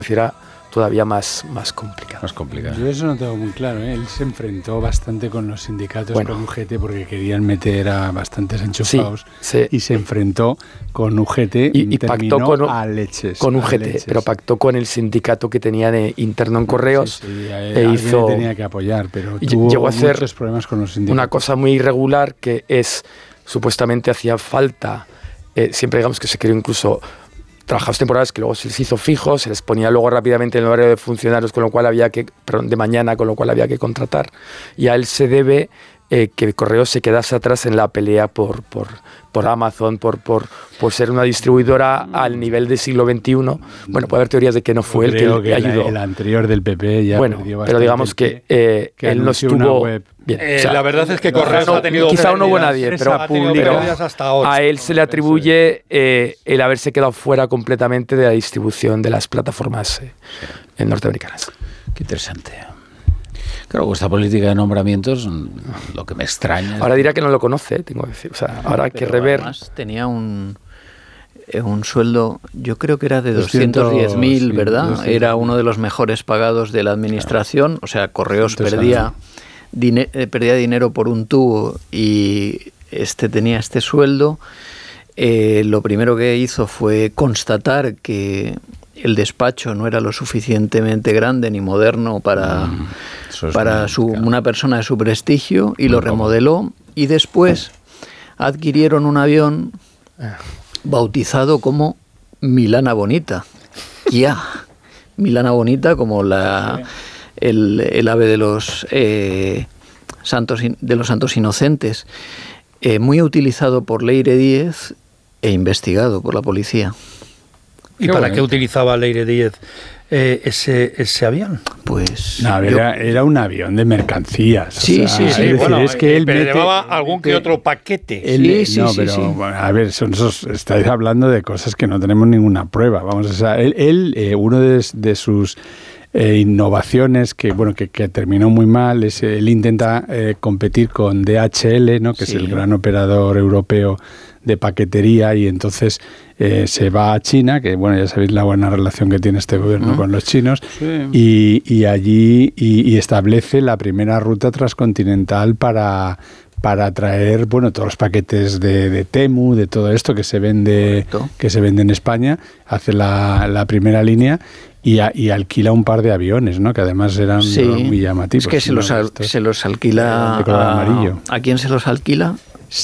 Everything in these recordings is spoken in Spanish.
era todavía más complicado. Más complicado. Yo eso no tengo muy claro, ¿eh? Él se enfrentó bastante con los sindicatos, con UGT, porque querían meter a bastantes enchufados, y se enfrentó con UGT y pactó a leches. Con UGT, pero pactó con el sindicato que tenía interno en Correos. Hizo, tenía que apoyar, pero llegó a hacer muchos problemas con los sindicatos. Una cosa muy irregular que es, supuestamente hacía falta, siempre digamos que se creó incluso trabajos temporales que luego se les hizo fijos, se les ponía luego rápidamente en el horario de funcionarios, con lo cual de mañana, con lo cual había que contratar. Y a él se debe que Correos se quedase atrás en la pelea por Amazon, por ser una distribuidora al nivel del siglo XXI. Bueno, puede haber teorías de que no fue él que ayudó. El anterior del PP ya perdió bastante. Pero digamos que él no estuvo bien. La verdad es que Correos ha tenido quizá no hubo nadie, pero hasta ahora, a él se le atribuye el haberse quedado fuera completamente de la distribución de las plataformas norteamericanas. Qué interesante. Claro, esta política de nombramientos, lo que me extraña. Ahora dirá que no lo conoce, tengo que decir. O sea, ahora hay que rever. Además tenía un sueldo, yo creo que era de 210.000, ¿verdad? 200. Era uno de los mejores pagados de la administración. O sea, Correos perdía dinero por un tubo y tenía este sueldo. Lo primero que hizo fue constatar que el despacho no era lo suficientemente grande ni moderno para una persona de su prestigio, y lo remodeló, y después adquirieron un avión bautizado como Milana Bonita. Ya, Milana Bonita, como el ave de los santos inocentes, muy utilizado por Leire Díez e investigado por la policía. ¿Y para qué utilizaba Leire Díez ese avión? Pues era un avión de mercancías. Sí. Bueno, es que él llevaba algún que otro paquete. A ver, estáis hablando de cosas que no tenemos ninguna prueba. Uno de sus innovaciones que terminó muy mal es él intenta competir con DHL, ¿no? Que es el gran operador europeo de paquetería, y entonces se va a China, que ya sabéis la buena relación que tiene este gobierno con los chinos, y allí establece la primera ruta transcontinental para traer todos los paquetes de Temu, de todo esto que se vende en España. Hace la primera línea y alquila un par de aviones, ¿no? Que además eran muy llamativos. Es que se los alquila de color amarillo. ¿A quién se los alquila?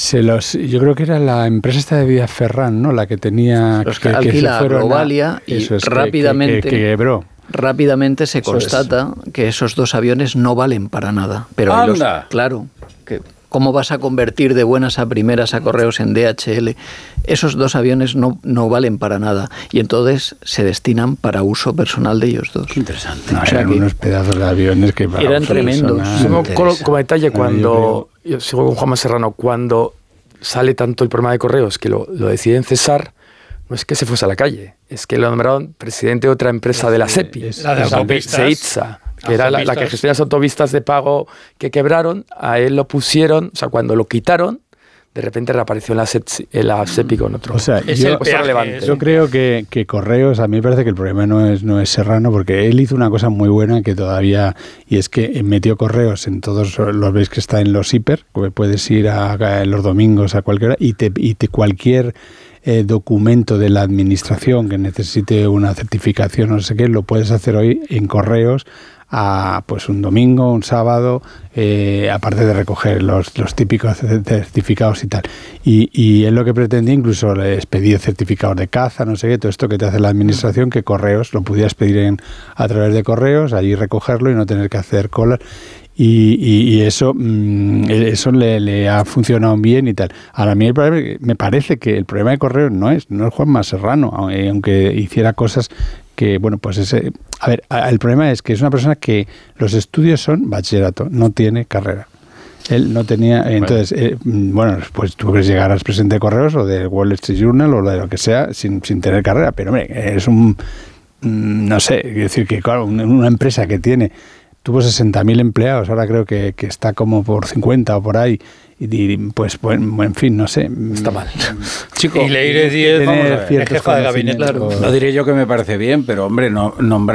Yo creo que era la empresa esta de Villaferrán, ¿no? La que tenía... alquila a Globalia, y rápidamente... Que quebró. Rápidamente se constata que esos dos aviones no valen para nada. Pero claro, ¿cómo vas a convertir de buenas a primeras a Correos en DHL? Esos dos aviones no valen para nada, y entonces se destinan para uso personal de ellos dos. Qué interesante. Eran unos pedazos de aviones que eran tremendos. Como detalle, yo sigo con Juanma Serrano, cuando sale tanto el problema de Correos que lo deciden cesar, no es que se fuese a la calle, es que lo nombraron presidente de otra empresa de la SEPI, la de autopistas. Seitza, que era la que gestiona las autopistas de pago que quebraron. A él lo pusieron, cuando lo quitaron, de repente reapareció en la SEPI con otro. Yo creo que Correos, a mí me parece que el problema no es Serrano, porque él hizo una cosa muy buena que todavía, y es que metió Correos en todos los, veis que está en los hiper, que puedes ir los domingos a cualquiera, y cualquier documento de la administración que necesite una certificación o no sé qué, lo puedes hacer hoy en Correos un domingo, un sábado, aparte de recoger los típicos certificados y tal. Y él lo que pretendía, incluso les pedía certificados de caza, no sé qué, todo esto que te hace la administración, que Correos lo pudieras pedir a través de Correos, allí recogerlo y no tener que hacer colas. Y eso le ha funcionado bien y tal. Ahora, a mí me parece que el problema de Correos no es Juanma Serrano, aunque hiciera cosas que, el problema es que es una persona que los estudios son bachillerato, no tiene carrera. Él no tenía, entonces, pues tú puedes llegar al presidente de Correos o de Wall Street Journal o de lo que sea sin tener carrera, pero hombre, es no sé, es decir que claro, una empresa que tuvo 60.000 empleados, ahora creo que está como por 50 o por ahí, y pues en fin, no sé. Está mal. Chico, y Leire Díez, es jefa de gabinete. No diré yo que me parece bien, pero hombre, nombrar